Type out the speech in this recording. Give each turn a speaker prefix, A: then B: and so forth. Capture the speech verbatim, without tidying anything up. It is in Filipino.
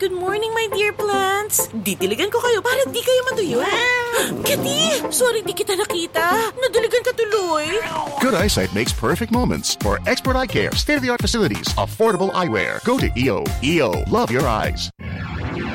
A: Good morning, my dear plants. Didiligan ko kayo para di kayo maduyo. Kitty! Sorry di kita nakita. Nadiligan ka tuloy.
B: Good eyesight makes perfect moments. For expert eye care, state-of-the-art facilities, affordable eyewear. Go to E O. E O. Love your eyes.